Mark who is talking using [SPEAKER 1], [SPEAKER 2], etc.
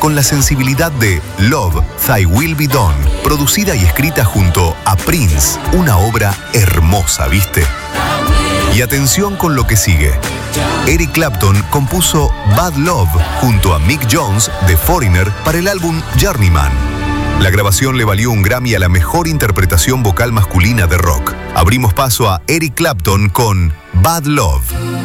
[SPEAKER 1] con la sensibilidad de Love, Thy Will Be Done, producida y escrita junto a Prince, una obra hermosa, ¿viste? Y atención con lo que sigue. Eric Clapton compuso Bad Love junto a Mick Jones de Foreigner para el álbum Journeyman. La grabación le valió un Grammy a la mejor interpretación vocal masculina de rock. Abrimos paso a Eric Clapton con Bad Love.